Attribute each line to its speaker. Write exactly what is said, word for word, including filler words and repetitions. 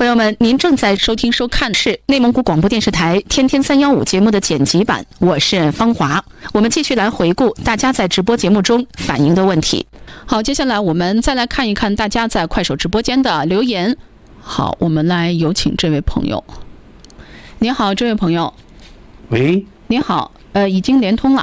Speaker 1: 友们，您正在收听收看的是内蒙古广播电视台天天三幺五节目的剪辑版，我是方华。我们继续来回顾大家在直播节目中反映的问题。好，接下来我们再来看一看大家在快手直播间的留言。好，我们来有请这位朋友。您好，这位朋友。
Speaker 2: 喂。
Speaker 1: 您好，呃，已经连通了。